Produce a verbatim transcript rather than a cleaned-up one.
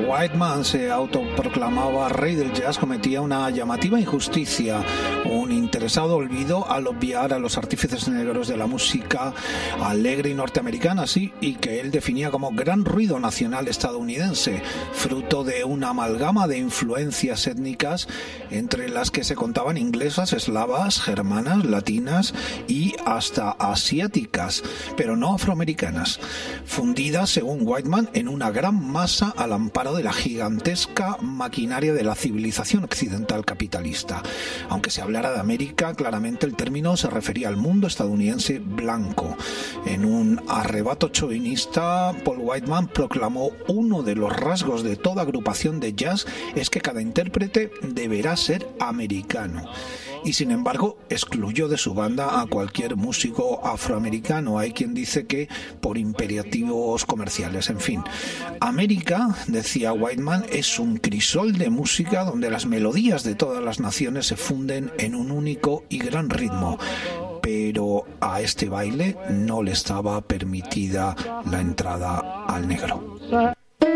Whiteman se autoproclamaba rey del jazz, cometía una llamativa injusticia, un interesado olvido al obviar a los artífices negros de la música alegre y norteamericana, sí, y que él definía como gran ruido nacional estadounidense, fruto de una amalgama de influencias étnicas entre las que se contaban inglesas, eslavas, germanas, latinas y hasta asiáticas, pero no afroamericanas, fundidas, según Whiteman, en una gran masa al amparo de la gigantesca maquinaria de la civilización occidental capitalista. Aunque se hablara de América, claramente el término se refería al mundo estadounidense blanco. En un arrebato chauvinista, Paul Whiteman proclamó: uno de los rasgos de toda agrupación de jazz es que cada intérprete deberá ser americano. Y sin embargo excluyó de su banda a cualquier músico afroamericano. Hay quien dice que por imperativos comerciales. En fin, América, decía Whiteman, es un crisol de música donde las melodías de todas las naciones se funden en un único y gran ritmo. Pero a este baile no le estaba permitida la entrada al negro.